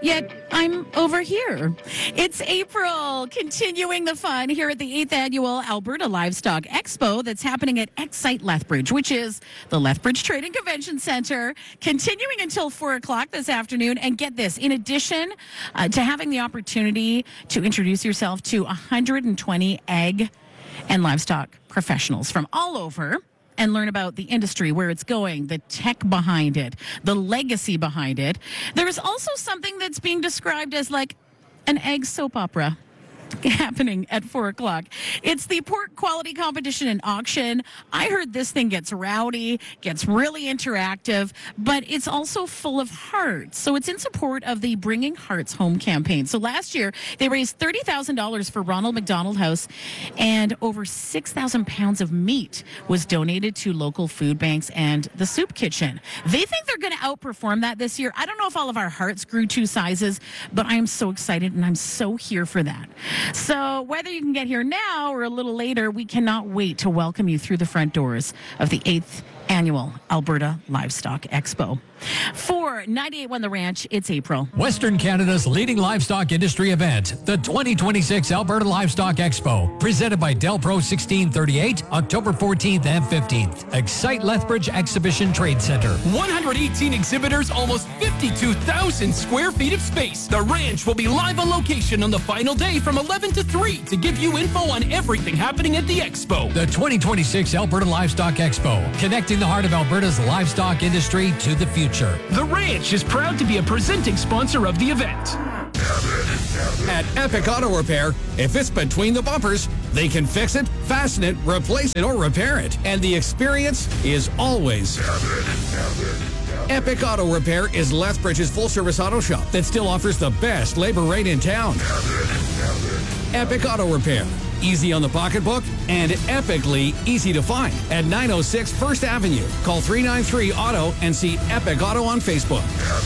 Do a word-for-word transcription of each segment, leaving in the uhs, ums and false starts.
yet I'm over here. It's April, continuing the fun here at the eighth Annual Alberta Livestock Expo that's happening at Excite Lethbridge, which is the Lethbridge Trade and Convention Centre, continuing until four o'clock this afternoon. And get this, in addition uh, to having the opportunity to introduce yourself to one hundred twenty ag and livestock professionals from all over, and learn about the industry, where it's going, the tech behind it, the legacy behind it. There is also something that's being described as like an egg soap opera happening at four o'clock. It's the pork quality competition and auction. I heard this thing gets rowdy, gets really interactive, but it's also full of heart. So it's in support of the Bringing Hearts Home campaign. So last year, they raised thirty thousand dollars for Ronald McDonald House, and over six thousand pounds of meat was donated to local food banks and the soup kitchen. They think they're going to outperform that this year. I don't know if all of our hearts grew two sizes, but I am so excited, and I'm so here for that. So whether you can get here now or a little later, we cannot wait to welcome you through the front doors of the eighth Annual Alberta Livestock Expo. For ninety-eight point one The Ranch, it's April. Western Canada's leading livestock industry event, the twenty twenty-six Alberta Livestock Expo, presented by Delpro sixteen thirty-eight, October fourteenth and fifteenth. Excite Lethbridge Exhibition Trade Center. one hundred eighteen exhibitors, almost fifty-two thousand square feet of space. The ranch will be live on location on the final day from eleven to three to give you info on everything happening at the expo. The twenty twenty-six Alberta Livestock Expo, connecting the heart of Alberta's livestock industry to the future. The ranch is proud to be a presenting sponsor of the event. At Epic Auto Repair, if it's between the bumpers, they can fix it, fasten it, replace it, or repair it. And the experience is always Epic Auto Repair is Lethbridge's full-service auto shop that still offers the best labor rate in town. Epic Auto Repair. Easy on the pocketbook and epically easy to find at nine oh six First Avenue. Call three nine three auto and see Epic Auto on Facebook.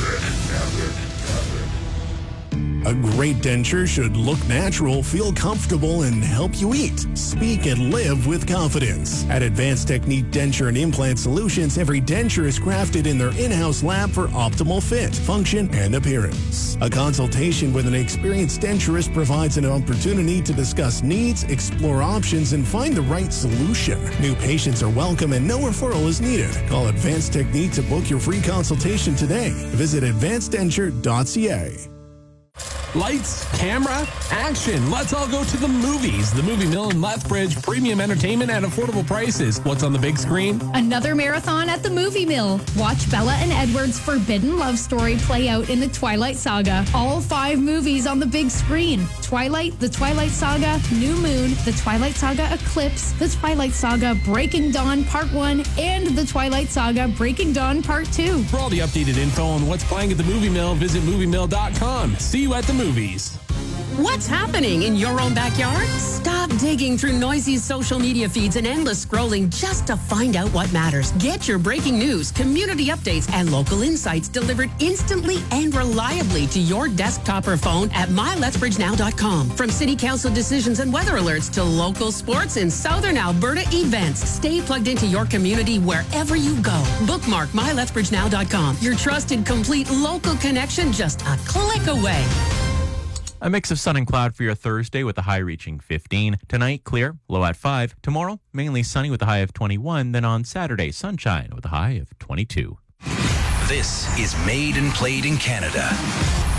A great denture should look natural, feel comfortable, and help you eat, speak, and live with confidence. At Advanced Technique Denture and Implant Solutions, every denture is crafted in their in-house lab for optimal fit, function, and appearance. A consultation with an experienced denturist provides an opportunity to discuss needs, explore options, and find the right solution. New patients are welcome and no referral is needed. Call Advanced Technique to book your free consultation today. Visit advanced denture dot c a. Lights, camera, action. Let's all go to the movies. The Movie Mill in Lethbridge. Premium entertainment at affordable prices. What's on the big screen? Another marathon at the Movie Mill. Watch Bella and Edward's forbidden love story play out in the Twilight Saga. All five movies on the big screen. Twilight, The Twilight Saga, New Moon, The Twilight Saga Eclipse, The Twilight Saga Breaking Dawn Part one, and The Twilight Saga Breaking Dawn Part two. For all the updated info on what's playing at the Movie Mill, visit movie mill dot com. See you at the movies. What's happening in your own backyard? Stop digging through noisy social media feeds and endless scrolling just to find out what matters. Get your breaking news, community updates, and local insights delivered instantly and reliably to your desktop or phone at my lethbridge now dot com. From city council decisions and weather alerts to local sports and southern Alberta events, stay plugged into your community wherever you go. Bookmark my lethbridge now dot com. Your trusted, complete local connection just a click away. A mix of sun and cloud for your Thursday with a high reaching fifteen. Tonight, clear, low at five. Tomorrow, mainly sunny with a high of twenty-one. Then on Saturday, sunshine with a high of twenty-two. This is Made and Played in Canada.